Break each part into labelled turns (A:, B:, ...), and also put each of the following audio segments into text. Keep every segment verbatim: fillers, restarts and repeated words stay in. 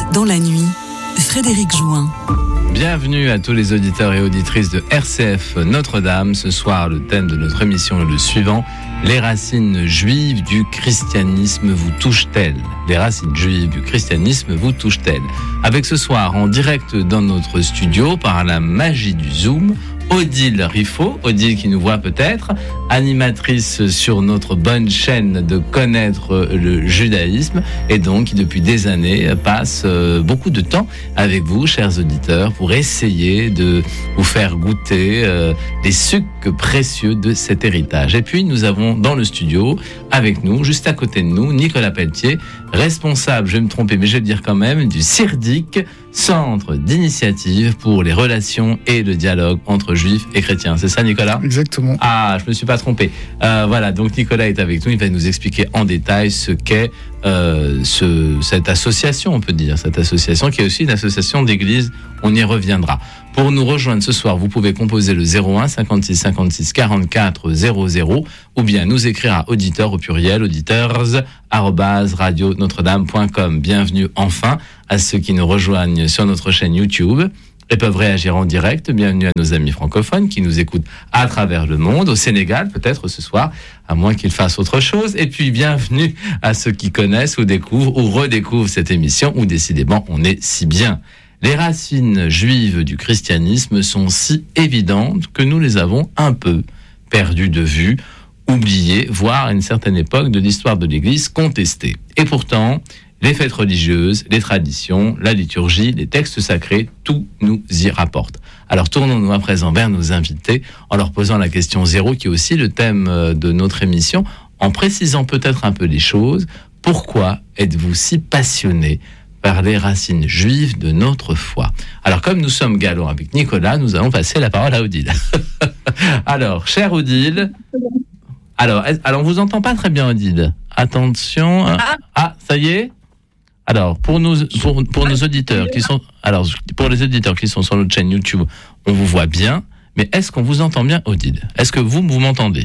A: Dans la nuit, Frédéric Jouin.
B: Bienvenue à tous les auditeurs et auditrices de R C F Notre-Dame. Ce soir, le thème de notre émission est le suivant. Les racines juives du christianisme vous touchent-elles ? Les racines juives du christianisme vous touchent-elles ? Avec ce soir, en direct dans notre studio, par la magie du Zoom, Odile Riffaut, Odile qui nous voit peut-être, animatrice sur notre bonne chaîne de connaître le judaïsme et donc qui depuis des années passe beaucoup de temps avec vous, chers auditeurs, pour essayer de vous faire goûter euh, les sucs précieux de cet héritage. Et puis nous avons dans le studio, avec nous, juste à côté de nous, Nicolas Pelletier, responsable, je vais me tromper, mais je vais le dire quand même, du CIRDIC, Centre d'initiative pour les relations et le dialogue entre juifs et chrétiens. C'est ça, Nicolas ?
C: Exactement.
B: Ah, je me suis pas trompé. Euh, voilà, donc Nicolas est avec nous, il va nous expliquer en détail ce qu'est euh, ce, cette association, on peut dire, cette association qui est aussi une association d'église, on y reviendra. Pour nous rejoindre ce soir, vous pouvez composer le zéro un cinquante-six cinquante-six quarante-quatre zéro zéro ou bien nous écrire à auditeur au pluriel, auditeurs arobase radio notre dame point com. Bienvenue enfin à ceux qui nous rejoignent sur notre chaîne YouTube et peuvent réagir en direct. Bienvenue à nos amis francophones qui nous écoutent à travers le monde, au Sénégal peut-être ce soir, à moins qu'ils fassent autre chose. Et puis bienvenue à ceux qui connaissent ou découvrent ou redécouvrent cette émission où décidément on est si bien. Les racines juives du christianisme sont si évidentes que nous les avons un peu perdues de vue, oubliées, voire à une certaine époque de l'histoire de l'Église contestées. Et pourtant, les fêtes religieuses, les traditions, la liturgie, les textes sacrés, tout nous y rapporte. Alors tournons-nous à présent vers nos invités en leur posant la question zéro, qui est aussi le thème de notre émission, en précisant peut-être un peu les choses. Pourquoi êtes-vous si passionné par les racines juives de notre foi? Alors, comme nous sommes galants avec Nicolas, nous allons passer la parole à Odile. Alors, chère Odile, alors, alors, on vous entend pas très bien, Odile. Attention. Ah, ah ça y est. Alors, pour nos, pour, pour nos auditeurs qui sont, alors, pour les auditeurs qui sont sur notre chaîne YouTube, on vous voit bien, mais est-ce qu'on vous entend bien, Odile? Est-ce que vous, vous m'entendez?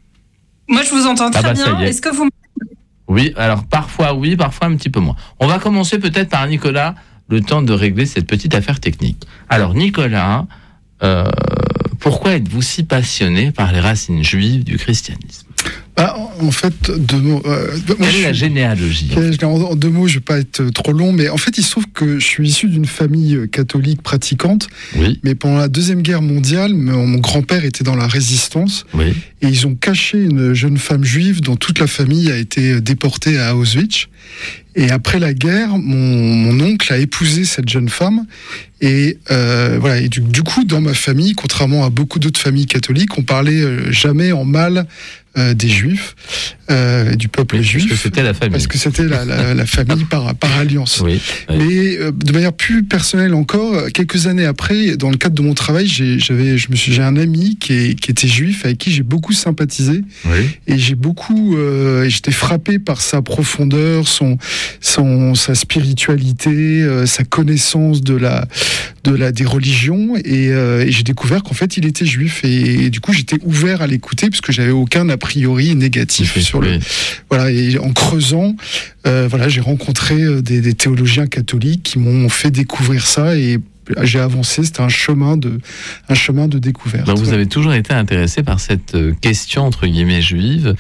D: Moi, je vous entends très
B: ah bah,
D: bien. Est. Est-ce que vous
B: Oui, alors parfois oui, parfois un petit peu moins. On va commencer peut-être par Nicolas, le temps de régler cette petite affaire technique. Alors Nicolas, euh, pourquoi êtes-vous si passionné par les racines juives du christianisme ?
C: Bah, en fait, deux mots. Euh,
B: Quelle
C: moi,
B: est
C: je,
B: la généalogie
C: en, en deux mots, je ne vais pas être trop long, mais en fait, il se trouve que je suis issu d'une famille catholique pratiquante.
B: Oui.
C: Mais pendant la Deuxième Guerre mondiale, mon, mon grand-père était dans la résistance.
B: Oui.
C: Et ils ont caché une jeune femme juive dont toute la famille a été déportée à Auschwitz. Et après la guerre, mon, mon oncle a épousé cette jeune femme. Et euh, voilà. Et du, du coup, dans ma famille, contrairement à beaucoup d'autres familles catholiques, on parlait euh, jamais en mal euh, des Juifs, euh, du peuple
B: oui,
C: juif.
B: Parce que c'était la famille.
C: Parce que c'était la, la, la famille par, par alliance.
B: Oui, oui.
C: Mais euh, de manière plus personnelle encore, quelques années après, dans le cadre de mon travail, j'ai, j'avais, je me suis, j'ai un ami qui, est, qui était juif, avec qui j'ai beaucoup sympathisé.
B: Oui.
C: Et j'ai beaucoup, euh, j'étais frappé par sa profondeur, son, son, sa spiritualité, euh, sa connaissance de la, de la, des religions. Et, euh, et j'ai découvert qu'en fait, il était juif. Et, et du coup, j'étais ouvert à l'écouter parce que j'avais aucun a priori négatif
B: oui,
C: sur
B: oui.
C: le. Voilà. Et en creusant, euh, voilà, j'ai rencontré des, des théologiens catholiques qui m'ont fait découvrir ça et j'ai avancé. C'était un chemin de, un chemin de découverte.
B: Donc, vous avez toujours été intéressé par cette question entre guillemets juive.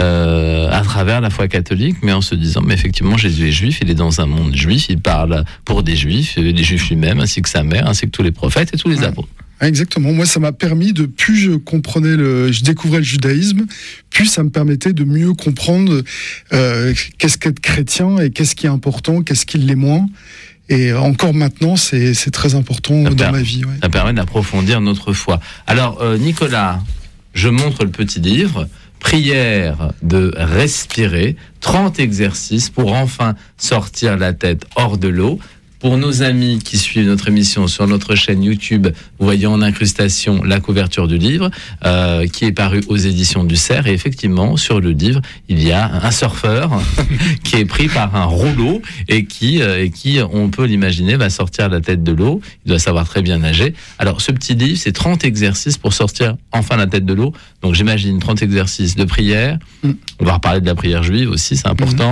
B: Euh, à travers la foi catholique, mais en se disant, mais effectivement, Jésus est juif, il est dans un monde juif, il parle pour des juifs, les juifs lui-même, ainsi que sa mère, ainsi que tous les prophètes et tous les ouais. apôtres.
C: Exactement. Moi, ça m'a permis de, plus je comprenais le, je découvrais le judaïsme, plus ça me permettait de mieux comprendre euh, qu'est-ce qu'être chrétien et qu'est-ce qui est important, qu'est-ce qui l'est moins. Et encore maintenant, c'est, c'est très important ça dans per- ma vie. Ouais.
B: Ça permet d'approfondir notre foi. Alors, euh, Nicolas, je montre le petit livre. Prière de respirer, trente exercices pour enfin sortir la tête hors de l'eau. Pour nos amis qui suivent notre émission sur notre chaîne YouTube, vous voyez en incrustation la couverture du livre euh, qui est paru aux éditions du Cerf. Et effectivement, sur le livre, il y a un surfeur qui est pris par un rouleau et qui, euh, et qui, on peut l'imaginer, va sortir la tête de l'eau. Il doit savoir très bien nager. Alors, ce petit livre, c'est trente exercices pour sortir enfin la tête de l'eau. Donc, j'imagine trente exercices de prière. Mm. On va reparler de la prière juive aussi, c'est important. Mm.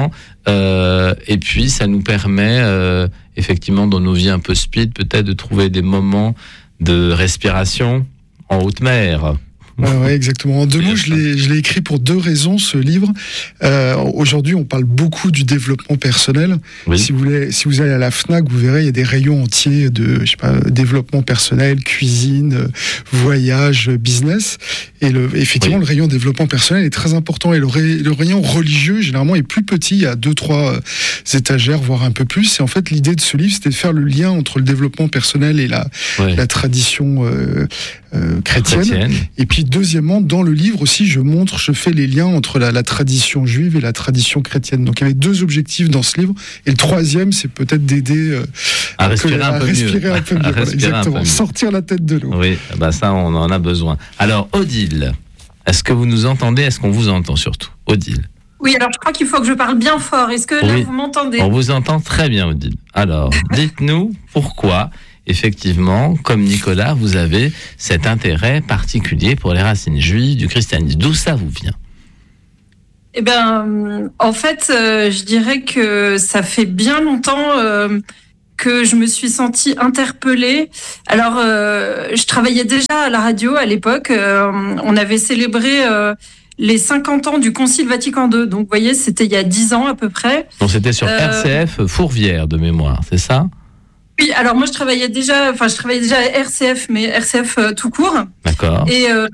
B: Euh, et puis, ça nous permet, euh, effectivement, dans nos vies un peu speed, peut-être de trouver des moments de respiration en haute mer.
C: Ouais, ouais, exactement. En deux mots, je l'ai, je l'ai écrit pour deux raisons, ce livre. Euh, aujourd'hui, on parle beaucoup du développement personnel.
B: Oui.
C: Si vous voulez, si vous allez à la Fnac, vous verrez, il y a des rayons entiers de, je sais pas, développement personnel, cuisine, voyage, business. Et le, effectivement, oui. le rayon développement personnel est très important. Et le, ray, le rayon religieux, généralement, est plus petit. Il y a deux, trois étagères, voire un peu plus. Et en fait, l'idée de ce livre, c'était de faire le lien entre le développement personnel et la, oui. la tradition euh, euh, chrétienne. chrétienne. Et puis, deuxièmement, dans le livre aussi, je montre, je fais les liens entre la, la tradition juive et la tradition chrétienne. Donc il y avait deux objectifs dans ce livre. Et le troisième, c'est peut-être d'aider euh,
B: à respirer,
C: à
B: un, peu
C: respirer un peu mieux. Voilà, exactement.
B: Un peu mieux.
C: Sortir la tête de l'eau.
B: Oui, bah ça, on en a besoin. Alors, Odile, est-ce que vous nous entendez? Est-ce qu'on vous entend surtout? Odile.
D: Oui, alors je crois qu'il faut que je parle bien fort. Est-ce que là, oui. vous m'entendez?
B: On vous entend très bien, Odile. Alors, dites-nous pourquoi... Effectivement, comme Nicolas, vous avez cet intérêt particulier pour les racines juives du christianisme. D'où ça vous vient?
D: Eh bien, en fait, euh, je dirais que ça fait bien longtemps euh, que je me suis sentie interpellée. Alors, euh, je travaillais déjà à la radio à l'époque. Euh, on avait célébré euh, les cinquante ans du Concile Vatican deux. Donc, vous voyez, c'était il y a dix ans à peu près.
B: Donc, c'était sur euh, R C F Fourvière de mémoire, c'est ça?
D: Oui, alors moi je travaillais déjà, enfin je travaillais déjà à R C F, mais R C F euh, tout court.
B: D'accord.
D: Et euh,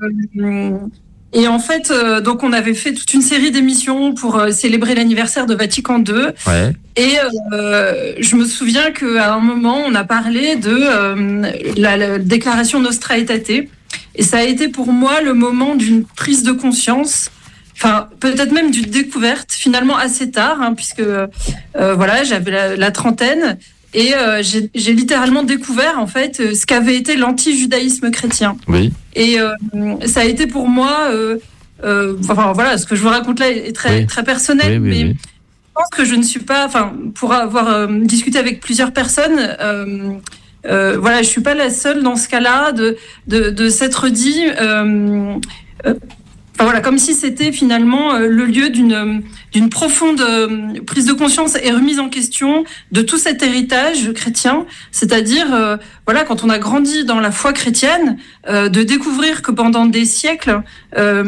D: et en fait, euh, donc on avait fait toute une série d'émissions pour euh, célébrer l'anniversaire de Vatican deux.
B: Ouais.
D: Et euh, je me souviens qu'à un moment on a parlé de euh, la, la déclaration Nostra Aetate, et ça a été pour moi le moment d'une prise de conscience. Enfin, peut-être même d'une découverte finalement assez tard, hein, puisque euh, voilà, j'avais la, la trentaine. Et euh, j'ai, j'ai littéralement découvert en fait ce qu'avait été l'anti-judaïsme chrétien.
B: Oui.
D: Et euh, ça a été pour moi, euh, euh, enfin voilà, ce que je vous raconte là est très
B: oui.
D: très personnel,
B: oui, oui,
D: mais
B: oui.
D: je pense que je ne suis pas, enfin pour avoir euh, discuté avec plusieurs personnes, euh, euh, voilà, je suis pas la seule dans ce cas-là de de, de s'être dit. Euh, euh, Enfin, voilà, comme si c'était finalement euh, le lieu d'une, d'une profonde euh, prise de conscience et remise en question de tout cet héritage chrétien, c'est-à-dire euh, voilà, quand on a grandi dans la foi chrétienne, euh, de découvrir que pendant des siècles, euh,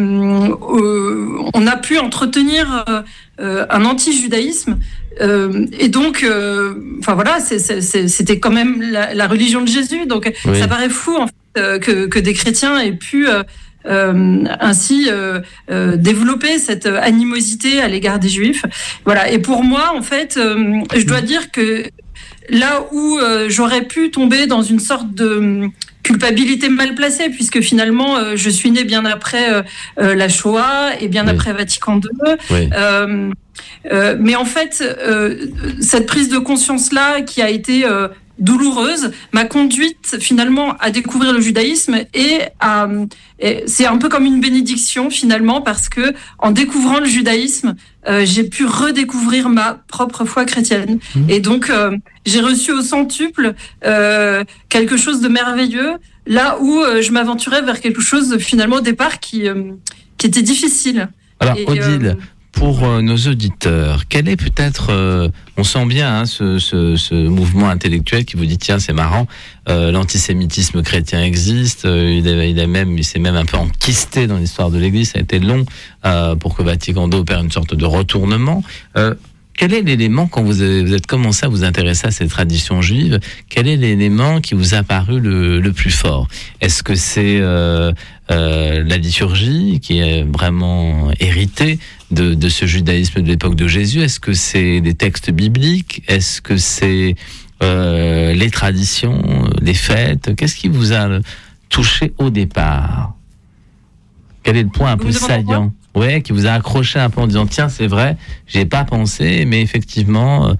D: euh, on a pu entretenir euh, un anti-judaïsme. Euh, et donc, euh, enfin voilà, c'est, c'est, c'est, c'était quand même la, la religion de Jésus, donc oui. ça paraît fou en fait, euh, que, que des chrétiens aient pu euh, Euh, ainsi euh, euh, développer cette animosité à l'égard des Juifs. Voilà. Et pour moi, en fait, euh, je dois dire que là où euh, j'aurais pu tomber dans une sorte de culpabilité mal placée, puisque finalement, euh, je suis née bien après euh, euh, la Shoah et bien oui. après Vatican deux.
B: Oui.
D: Euh, euh, mais en fait, euh, cette prise de conscience-là qui a été euh, douloureuse m'a conduite finalement à découvrir le judaïsme et, à, et c'est un peu comme une bénédiction finalement parce que en découvrant le judaïsme euh, j'ai pu redécouvrir ma propre foi chrétienne mmh. et donc euh, j'ai reçu au centuple euh, quelque chose de merveilleux là où euh, je m'aventurais vers quelque chose finalement au départ qui, euh, qui était difficile.
B: Alors
D: et,
B: Odile,
D: euh,
B: pour euh, nos auditeurs, quel est peut-être, euh, on sent bien hein, ce, ce, ce mouvement intellectuel qui vous dit tiens c'est marrant, euh, l'antisémitisme chrétien existe, euh, il, est, il est même, il s'est même un peu enquisté dans l'histoire de l'Église, ça a été long euh, pour que Vatican deux opère une sorte de retournement. Euh, Quel est l'élément, quand vous avez, vous êtes commencé à vous intéresser à ces traditions juives, quel est l'élément qui vous a paru le, le plus fort? Est-ce que c'est euh, euh, la liturgie, qui est vraiment héritée de, de ce judaïsme de l'époque de Jésus? Est-ce que c'est les textes bibliques? Est-ce que c'est euh, les traditions, les fêtes? Qu'est-ce qui vous a touché au départ? Quel est le point un peu saillant? Ouais, qui vous a accroché un peu en disant tiens c'est vrai, j'ai pas pensé, mais effectivement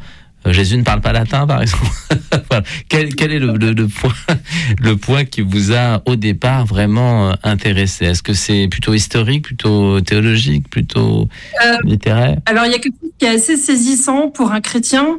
B: Jésus ne parle pas latin, par exemple. Voilà. Quel, quel est le, le, le, point, le point qui vous a, au départ, vraiment intéressé? Est-ce que c'est plutôt historique, plutôt théologique, plutôt euh, littéraire?
D: Alors, il y a quelque chose qui est assez saisissant pour un chrétien,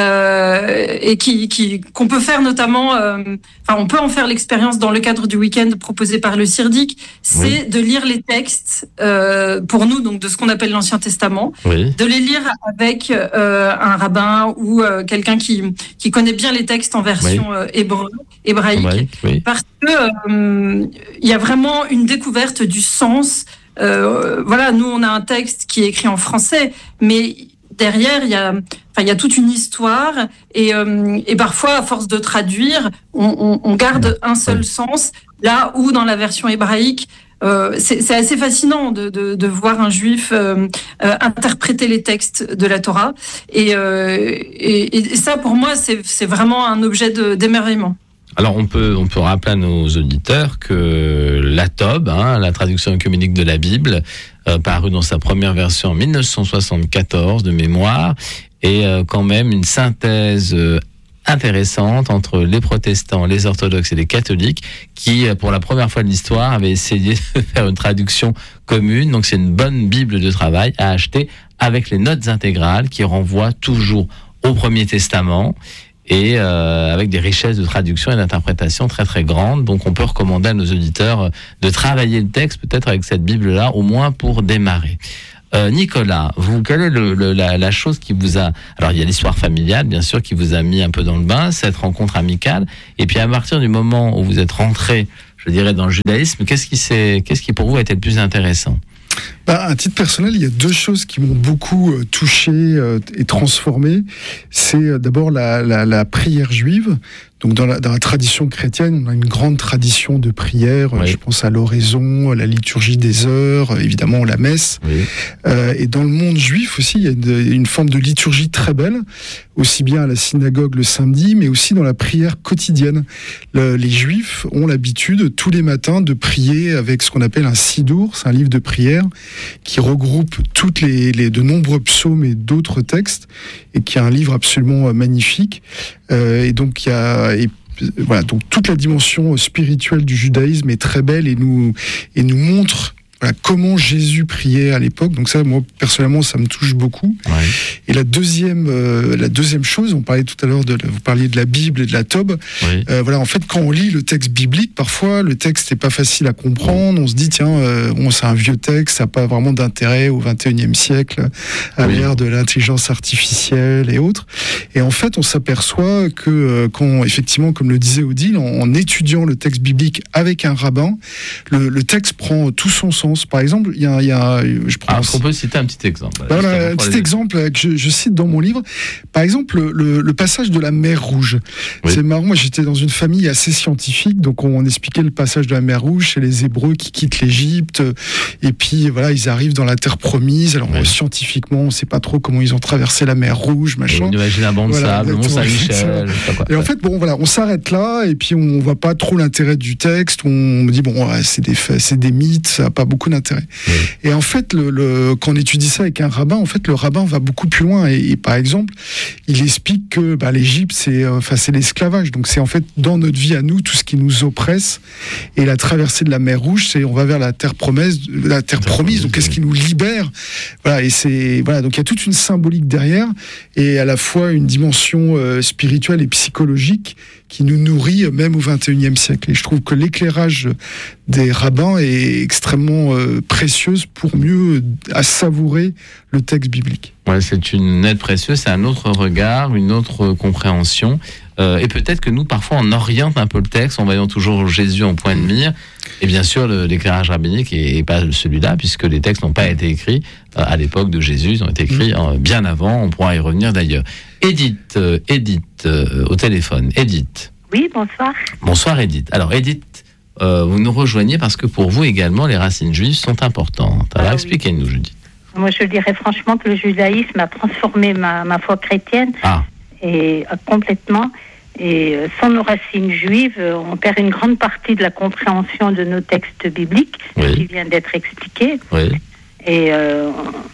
D: euh, et qui, qui, qu'on peut faire notamment, euh, enfin, on peut en faire l'expérience dans le cadre du week-end proposé par le Sirdic, c'est oui. de lire les textes, euh, pour nous, donc de ce qu'on appelle l'Ancien Testament, oui. de les lire avec euh, un rabbin ou euh, quelqu'un qui, qui connaît bien les textes en version oui. euh, hébreu, hébraïque, oui. Oui. parce que euh, il y a vraiment une découverte du sens. Euh, voilà, nous on a un texte qui est écrit en français, mais derrière, il y a, enfin, il y a toute une histoire et, euh, et parfois, à force de traduire, on, on, on garde un seul oui. sens, là où dans la version hébraïque, euh, c'est, c'est assez fascinant de, de, de voir un juif euh, euh, interpréter les textes de la Torah. Et, euh, et, et ça, pour moi, c'est, c'est vraiment un objet de, d'émerveillement.
B: Alors on peut on peut rappeler à nos auditeurs que la Tob, hein, la traduction œcuménique de la Bible, euh, parue dans sa première version en dix-neuf cent soixante-quatorze de mémoire, est euh, quand même une synthèse euh, intéressante entre les protestants, les orthodoxes et les catholiques, qui pour la première fois de l'histoire avaient essayé de faire une traduction commune. Donc c'est une bonne Bible de travail à acheter avec les notes intégrales qui renvoient toujours au Premier Testament. Et euh, avec des richesses de traduction et d'interprétation très très grandes. Donc on peut recommander à nos auditeurs de travailler le texte peut-être avec cette Bible-là, au moins pour démarrer. Euh, Nicolas, vous, quelle est le, le, la, la chose qui vous a... Alors il y a l'histoire familiale, bien sûr, qui vous a mis un peu dans le bain, cette rencontre amicale. Et puis à partir du moment où vous êtes rentré, je dirais, dans le judaïsme, qu'est-ce qui, s'est, qu'est-ce qui pour vous a été le plus intéressant ?
C: Bah, à titre personnel, il y a deux choses qui m'ont beaucoup euh, touché euh, et transformé. C'est euh, d'abord la, la, la prière juive. Donc dans la, dans la tradition chrétienne, on a une grande tradition de prière. Oui. Je pense à l'oraison, la liturgie des heures, évidemment la messe. Oui. Euh, et dans le monde juif aussi, il y a une, une forme de liturgie très belle, aussi bien à la synagogue le samedi, mais aussi dans la prière quotidienne. Le, les juifs ont l'habitude tous les matins de prier avec ce qu'on appelle un sidour, c'est un livre de prière qui regroupe toutes les, les de nombreux psaumes et d'autres textes, et qui est un livre absolument magnifique. Euh, et donc il y a et, voilà, donc toute la dimension spirituelle du judaïsme est très belle et nous et nous montre voilà, comment Jésus priait à l'époque. Donc ça, moi personnellement, ça me touche beaucoup. Ouais. Et la deuxième, euh, la deuxième chose, on parlait tout à l'heure de, vous parliez de la Bible et de la Tob. Ouais. Euh, voilà, en fait, quand on lit le texte biblique, parfois le texte n'est pas facile à comprendre. On se dit tiens, euh, bon, c'est un vieux texte, ça n'a pas vraiment d'intérêt au vingt et unième siècle, à oui. l'ère de l'intelligence artificielle et autres. Et en fait, on s'aperçoit que euh, quand effectivement, comme le disait Odile, en, en étudiant le texte biblique avec un rabbin, le, le texte prend tout son sens. Par exemple, il y a, il y a je
B: prends. Ah, on peut citer un petit exemple.
C: Voilà, un petit les... exemple que je, je cite dans mon livre. Par exemple, le, le passage de la mer Rouge. Oui. C'est marrant. Moi, j'étais dans une famille assez scientifique, donc on expliquait le passage de la mer Rouge chez les Hébreux qui quittent l'Égypte, et puis voilà, ils arrivent dans la terre promise. Alors oui. scientifiquement, on ne sait pas trop comment ils ont traversé la mer Rouge, machin.
B: On imagine un banc de voilà, sable, Mont Saint-Michel.
C: Et en fait, bon, voilà, on s'arrête là, et puis on voit pas trop l'intérêt du texte. On me dit bon, ouais, c'est des faits, c'est des mythes, ça n'a pas beaucoup d'intérêt. Oui. Et en fait, le, le, quand on étudie ça avec un rabbin, en fait, le rabbin va beaucoup plus loin. Et, et par exemple, il explique que bah, l'Égypte, c'est, enfin, c'est l'esclavage. Donc, c'est en fait dans notre vie à nous tout ce qui nous oppresse. Et la traversée de la mer Rouge, c'est on va vers la terre promesse, la terre promise. Donc, qu'est-ce qui nous libère ? Voilà. Et c'est voilà. Donc, il y a toute une symbolique derrière, et à la fois une dimension euh, spirituelle et psychologique qui nous nourrit même au vingt et unième siècle. Et je trouve que l'éclairage des rabbins est extrêmement euh, précieuse pour mieux à savourer le texte biblique.
B: Ouais, c'est une aide précieuse, c'est un autre regard, une autre compréhension. Euh, et peut-être que nous, parfois, on oriente un peu le texte en voyant toujours Jésus en point de mire. Et bien sûr, le, l'éclairage rabbinique n'est pas celui-là, puisque les textes n'ont pas été écrits euh, à l'époque de Jésus, ils ont été écrits euh, bien avant, on pourra y revenir d'ailleurs. Edith, euh, Edith euh, au téléphone. Edith.
E: Oui, bonsoir.
B: Bonsoir Edith. Alors Edith, euh, vous nous rejoignez parce que pour vous également, les racines juives sont importantes. Alors ah, expliquez-nous, Judith.
E: Moi, je dirais franchement que le judaïsme a transformé ma, ma foi chrétienne ah. et euh, complètement. Et euh, sans nos racines juives, euh, on perd une grande partie de la compréhension de nos textes bibliques, oui. qui vient d'être expliqué. Oui. Et euh,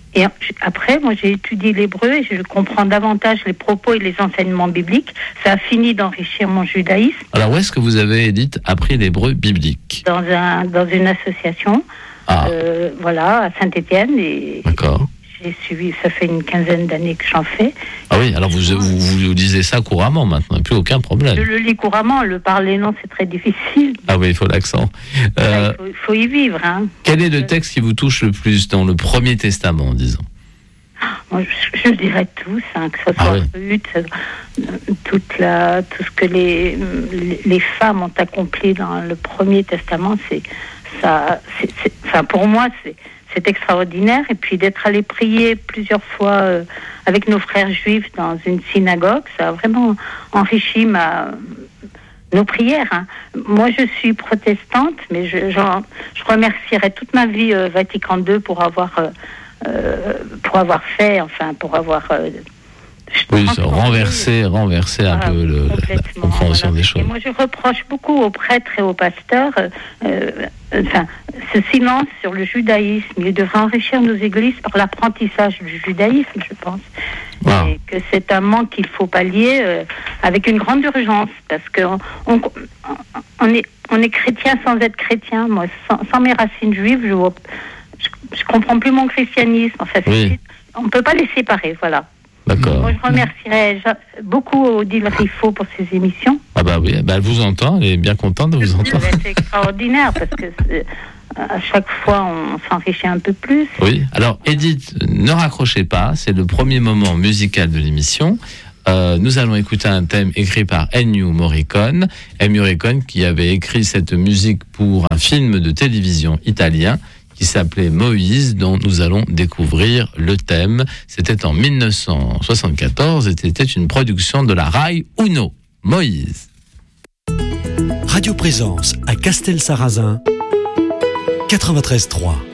E: Et après, moi, j'ai étudié l'hébreu et je comprends davantage les propos et les enseignements bibliques. Ça a fini d'enrichir mon judaïsme.
B: Alors, où est-ce que vous avez, Edith, appris l'hébreu biblique ?
E: Dans, un, dans une association, ah. euh, voilà, à Saint-Étienne. Et
B: D'accord.
E: J'ai suivi, ça fait une quinzaine d'années que j'en fais.
B: Ah oui, alors vous, vous, vous lisez ça couramment maintenant, plus aucun problème.
E: Je le lis couramment, le parler non, c'est très difficile.
B: Ah oui, il faut l'accent.
E: Euh, il faut, faut y vivre. Hein.
B: Quel est le texte qui vous touche le plus dans le Premier Testament, disons ?
E: Moi, je, je dirais tous, hein, que ce soit ah oui. Ruth, toute la, tout ce que les, les femmes ont accompli dans le Premier Testament, c'est ça. C'est, c'est, enfin, pour moi, c'est C'est extraordinaire. Et puis d'être allé prier plusieurs fois euh, avec nos frères juifs dans une synagogue, ça a vraiment enrichi ma, nos prières. Hein. Moi, je suis protestante, mais je, genre, je remercierai toute ma vie euh, Vatican deux pour avoir, euh, euh, pour avoir fait, enfin, pour avoir... Euh,
B: oui, renverser, renverser un voilà, peu le, la compréhension voilà. des choses.
E: Et moi, je reproche beaucoup aux prêtres et aux pasteurs euh, enfin, ce silence sur le judaïsme. Ils devraient enrichir nos églises par l'apprentissage du judaïsme, je pense. Wow. Et que c'est un manque qu'il faut pallier euh, avec une grande urgence, parce qu'on on, on est, on est chrétien sans être chrétien. Moi, sans, sans mes racines juives, je ne je, je comprends plus mon christianisme. Enfin, oui. On ne peut pas les séparer, voilà.
B: D'accord.
E: Moi, je remercierais beaucoup Odile Riffaut pour ses émissions.
B: Ah bah oui, bah elle vous entend, elle est bien contente de vous entendre.
E: C'est extraordinaire parce que à chaque fois, on s'enrichit un peu plus.
B: Oui, alors Edith, ne raccrochez pas, c'est le premier moment musical de l'émission. Euh, nous allons écouter un thème écrit par Ennio Morricone. Ennio Morricone qui avait écrit cette musique pour un film de télévision italien qui s'appelait Moïse, dont nous allons découvrir le thème. C'était en dix-neuf cent soixante-quatorze et c'était une production de la Rai Uno. Moïse.
F: Radio Présence à Castelsarrasin, quatre-vingt-treize trois.